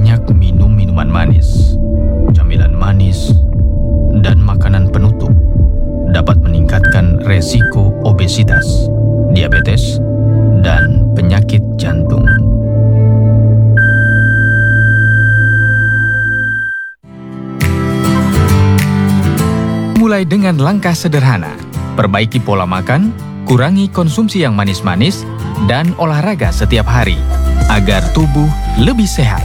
banyak minum minuman manis, camilan manis, dan makanan penutup dapat meningkatkan resiko obesitas, diabetes, dan penyakit jantung. Mulai dengan langkah sederhana, perbaiki pola makan, kurangi konsumsi yang manis-manis, dan olahraga setiap hari, agar tubuh lebih sehat.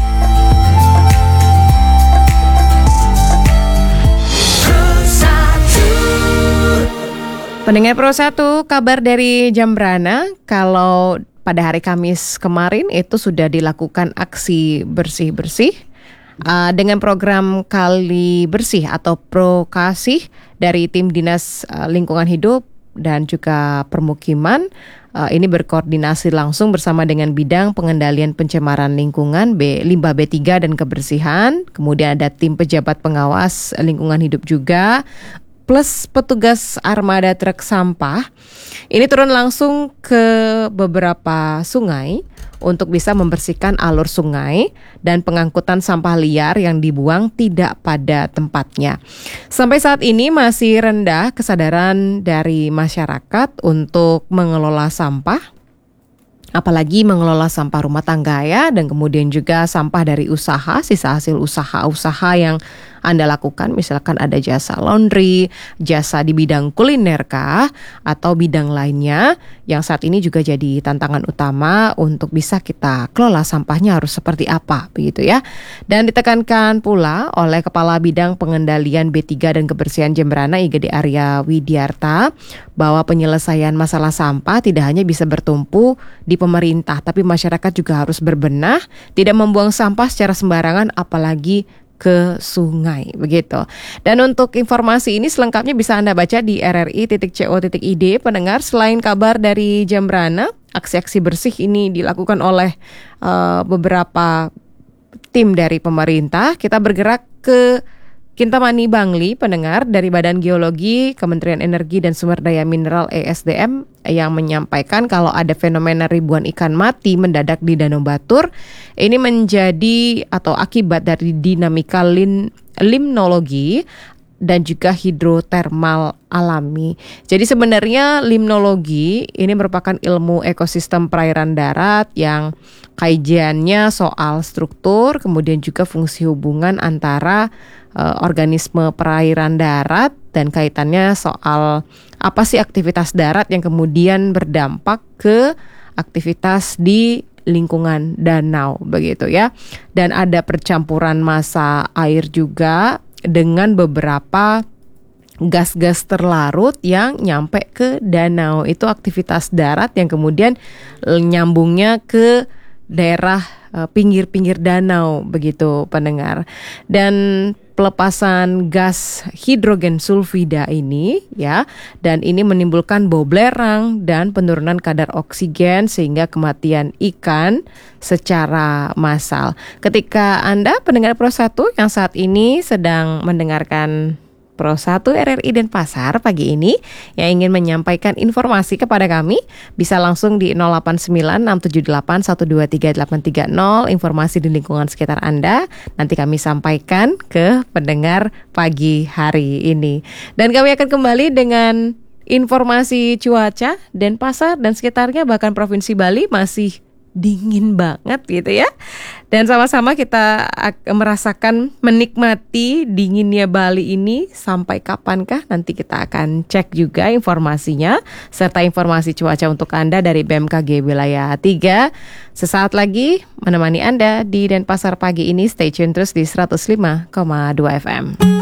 Pendengar Pro 1, kabar dari Jembrana, kalau pada hari Kamis kemarin itu sudah dilakukan aksi bersih-bersih dengan program Kali Bersih atau Prokasih dari tim Dinas Lingkungan Hidup dan juga Permukiman. Ini berkoordinasi langsung bersama dengan bidang pengendalian pencemaran lingkungan, limbah B3 dan kebersihan. Kemudian ada tim pejabat pengawas lingkungan hidup juga, plus petugas armada truk sampah. Ini turun langsung ke beberapa sungai untuk bisa membersihkan alur sungai dan pengangkutan sampah liar yang dibuang tidak pada tempatnya. Sampai saat ini masih rendah kesadaran dari masyarakat untuk mengelola sampah, apalagi mengelola sampah rumah tangga ya, dan kemudian juga sampah dari usaha, sisa hasil usaha yang Anda lakukan, misalkan ada jasa laundry, jasa di bidang kuliner kah, atau bidang lainnya yang saat ini juga jadi tantangan utama untuk bisa kita kelola sampahnya harus seperti apa, begitu ya. Dan ditekankan pula oleh Kepala Bidang Pengendalian B3 dan Kebersihan Jembrana IGD Arya Widyarta bahwa penyelesaian masalah sampah tidak hanya bisa bertumpu di pemerintah, tapi masyarakat juga harus berbenah, tidak membuang sampah secara sembarangan, apalagi ke sungai, begitu. Dan untuk informasi ini selengkapnya bisa Anda baca di rri.co.id. Pendengar, selain kabar dari Jembrana, aksi-aksi bersih ini dilakukan oleh beberapa tim dari pemerintah. Kita bergerak ke Kintamani Bangli, pendengar, dari Badan Geologi, Kementerian Energi dan Sumber Daya Mineral ESDM yang menyampaikan kalau ada fenomena ribuan ikan mati mendadak di Danau Batur. Ini menjadi atau akibat dari dinamika limnologi dan juga hidrotermal alami. Jadi sebenarnya limnologi ini merupakan ilmu ekosistem perairan darat yang kajiannya soal struktur, kemudian juga fungsi hubungan antara organisme perairan darat dan kaitannya soal apa sih aktivitas darat yang kemudian berdampak ke aktivitas di lingkungan danau, begitu ya. Dan ada percampuran massa air juga dengan beberapa gas-gas terlarut yang nyampe ke danau. Itu aktivitas darat yang kemudian nyambungnya ke daerah pinggir-pinggir danau, begitu pendengar. Dan pelepasan gas hidrogen sulfida ini ya, dan ini menimbulkan bau belerang dan penurunan kadar oksigen sehingga kematian ikan secara massal. Ketika Anda pendengar Pro 1 yang saat ini sedang mendengarkan Pro 1 RRI Denpasar pagi ini yang ingin menyampaikan informasi kepada kami, bisa langsung di 089678123830 informasi di lingkungan sekitar Anda. Nanti kami sampaikan ke pendengar pagi hari ini. Dan kami akan kembali dengan informasi cuaca Denpasar dan sekitarnya, bahkan Provinsi Bali masih dingin banget gitu ya. Dan sama-sama kita merasakan, menikmati dinginnya Bali ini sampai kapankah, nanti kita akan cek juga informasinya serta informasi cuaca untuk Anda dari BMKG Wilayah 3. Sesaat lagi menemani Anda di Denpasar pagi ini. Stay tune terus di 105,2 FM.